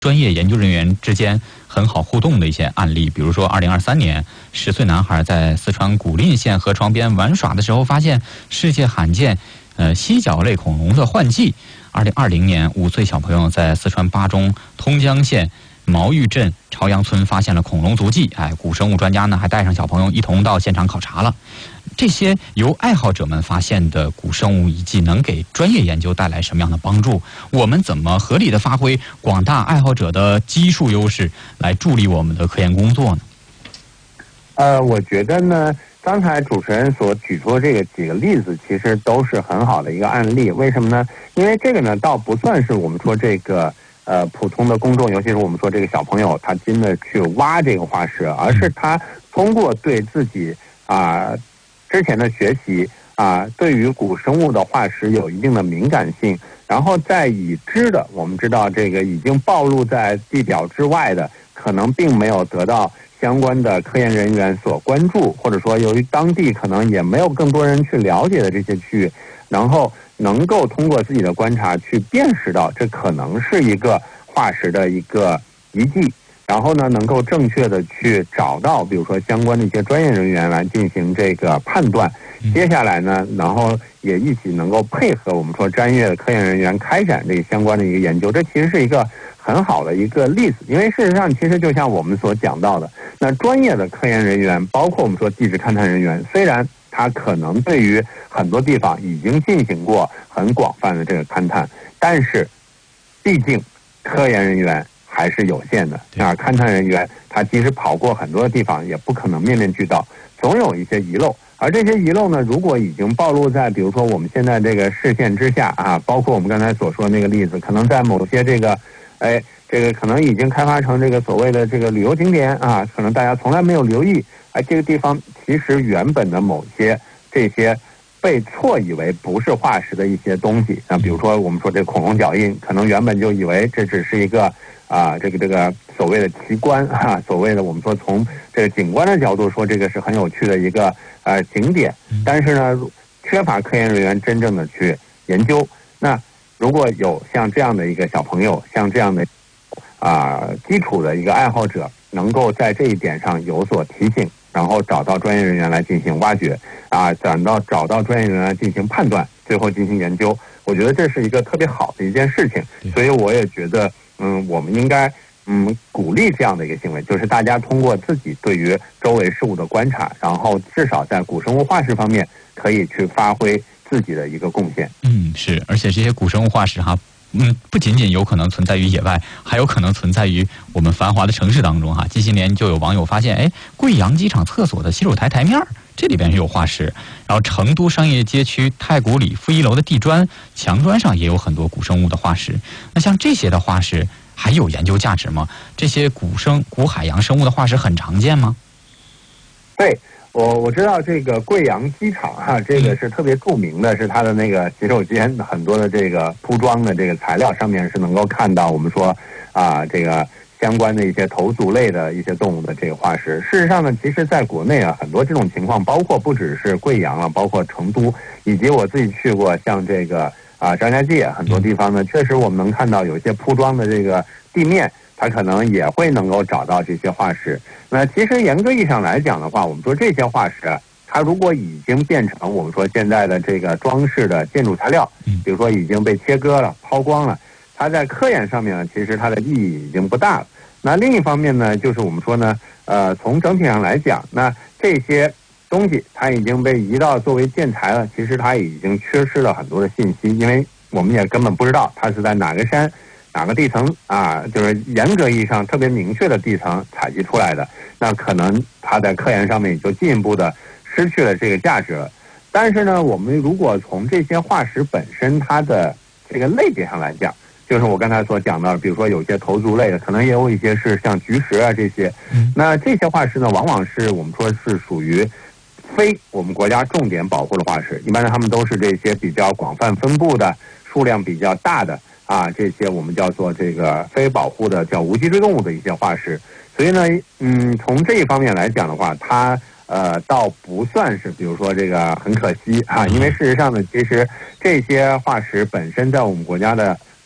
专业研究人员之间很好互动的一些案例，比如说2023年10岁男孩在四川古蔺县河床边玩耍的时候，发现世界罕见犀角类恐龙的换季。2020年5岁小朋友在四川巴中通江县毛峪镇朝阳村发现了恐龙足迹，古生物专家呢还带上小朋友一同到现场考察了。这些由爱好者们发现的古生物遗迹能给专业研究带来什么样的帮助？我们怎么合理的发挥广大爱好者的基数优势，来助力我们的科研工作呢？ 我觉得呢，刚才主持人所举出的这个几个例子，其实都是很好的一个案例。为什么呢？因为这个呢，倒不算是我们说这个普通的公众，尤其是我们说这个小朋友，他真的去挖这个化石，而是他通过对自己之前的学习对于古生物的化石有一定的敏感性，然后在已知的，我们知道这个已经暴露在地表之外的，可能并没有得到相关的科研人员所关注，或者说由于当地可能也没有更多人去了解的这些区域，然后能够通过自己的观察去辨识到这可能是一个化石的一个遗迹，然后呢能够正确的去找到比如说相关的一些专业人员来进行这个判断，接下来呢然后也一起能够配合我们说专业的科研人员开展这个相关的一个研究，这其实是一个很好的一个例子。因为事实上其实就像我们所讲到的，那专业的科研人员包括我们说地质勘探人员，虽然他可能对于很多地方已经进行过很广泛的这个勘探，但是毕竟科研人员还是有限的勘探人员他即使跑过很多的地方，也不可能面面俱到，总有一些遗漏。而这些遗漏呢，如果已经暴露在比如说我们现在这个视线之下包括我们刚才所说的那个例子，可能在某些这个可能已经开发成这个所谓的这个旅游景点可能大家从来没有留意，这个地方其实原本的某些这些被错以为不是化石的一些东西，比如说我们说这个恐龙脚印，可能原本就以为这只是一个这个所谓的奇观所谓的我们说从这个景观的角度说，这个是很有趣的一个景点，但是呢缺乏科研人员真正的去研究。那如果有像这样的一个小朋友，像这样的基础的一个爱好者，能够在这一点上有所提醒，然后找到专业人员来进行挖掘找到专业人员来进行判断，最后进行研究，我觉得这是一个特别好的一件事情。所以我也觉得我们应该鼓励这样的一个行为，就是大家通过自己对于周围事物的观察，然后至少在古生物化石方面可以去发挥自己的一个贡献。 是，而且这些古生物化石不仅仅有可能存在于野外，还有可能存在于我们繁华的城市当中近些年就有网友发现，贵阳机场厕所的洗手台台面这里边有化石，然后成都商业街区太古里负一楼的地砖墙砖上也有很多古生物的化石。那像这些的化石还有研究价值吗？这些古海洋生物的化石很常见吗？ 对，我知道这个贵阳机场这个是特别著名的，是它的那个洗手间很多的这个铺装的这个材料上面是能够看到我们说这个相关的一些头足类的一些动物的这个化石。事实上呢，其实在国内很多这种情况，包括不只是贵阳包括成都，以及我自己去过像这个张家界很多地方呢，确实我们能看到有些铺装的这个地面，它可能也会能够找到这些化石。那其实严格意义上来讲的话，我们说这些化石它如果已经变成我们说现在的这个装饰的建筑材料，比如说已经被切割了抛光了，它在科研上面呢，其实它的意义已经不大了。那另一方面呢，就是我们说呢从整体上来讲，那这些东西它已经被移到作为建材了，其实它已经缺失了很多的信息，因为我们也根本不知道它是在哪个山哪个地层就是严格意义上特别明确的地层采集出来的，那可能它在科研上面也就进一步的失去了这个价值了。但是呢，我们如果从这些化石本身它的这个类别上来讲，就是我刚才所讲到的，比如说有些头足类的，可能也有一些是像菊石这些，那这些化石呢，往往是我们说是属于非我们国家重点保护的化石，一般他们都是这些比较广泛分布的、数量比较大的这些我们叫做这个非保护的叫无脊椎动物的一些化石。所以呢从这一方面来讲的话，它倒不算是比如说这个很可惜因为事实上呢，其实这些化石本身在我们国家的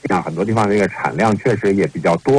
样，很多地方这个产量确实也比较多。